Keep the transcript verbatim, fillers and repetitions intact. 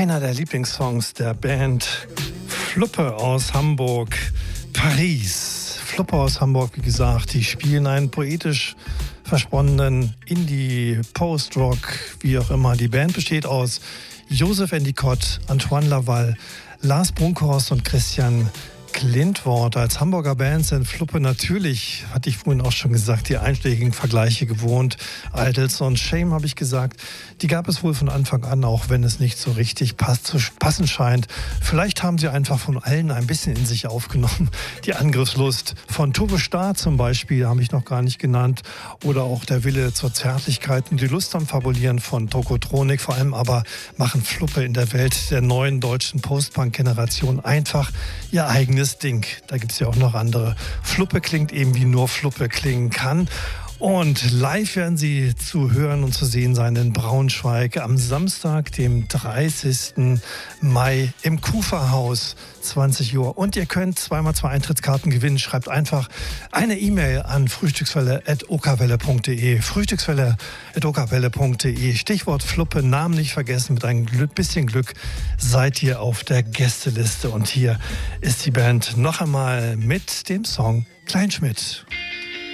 einer der Lieblingssongs der Band Fluppe aus Hamburg, Paris. Fluppe aus Hamburg, wie gesagt, die spielen einen poetisch versponnenen Indie, Post-Rock, wie auch immer. Die Band besteht aus Joseph Endicott, Antoine Laval, Lars Brunkhorst und Christian Klintwort. Als Hamburger Band sind Fluppe natürlich, hatte ich vorhin auch schon gesagt, die einschlägigen Vergleiche gewohnt. Idols und Shame habe ich gesagt. Die gab es wohl von Anfang an, auch wenn es nicht so richtig passt, zu passen scheint. Vielleicht haben sie einfach von allen ein bisschen in sich aufgenommen. Die Angriffslust von Turbo Star zum Beispiel habe ich noch gar nicht genannt. Oder auch der Wille zur Zärtlichkeit und die Lust am Fabulieren von Tokotronik. Vor allem aber machen Fluppe in der Welt der neuen deutschen Post-Punk-Generation einfach ihr eigenes Ding. Da gibt es ja auch noch andere. Fluppe klingt eben wie nur Fluppe klingen kann. Und live werden sie zu hören und zu sehen sein in Braunschweig am Samstag, dem dreißigsten Mai im Kuferhaus, zwanzig Uhr. Und ihr könnt zweimal zwei Eintrittskarten gewinnen. Schreibt einfach eine E-Mail an frühstückswelle at okawelle punkt de. frühstückswelle at okawelle punkt de. Stichwort Fluppe, Namen nicht vergessen. Mit ein bisschen Glück seid ihr auf der Gästeliste. Und hier ist die Band noch einmal mit dem Song Kleinschmidt.